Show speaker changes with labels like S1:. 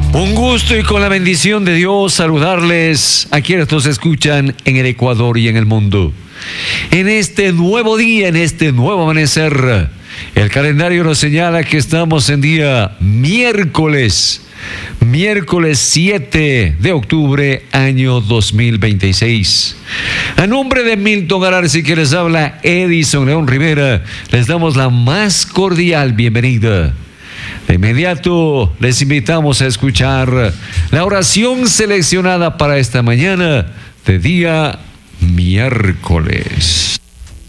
S1: Un gusto y con la bendición de Dios saludarles a quienes nos escuchan en el Ecuador y en el mundo. En este nuevo día, en este nuevo amanecer, el calendario nos señala que estamos en día miércoles 7 de octubre, año 2026. A nombre de Milton Galarza, que les habla Edison León Rivera, les damos la más cordial bienvenida. De inmediato les invitamos a escuchar la oración seleccionada para esta mañana de día miércoles.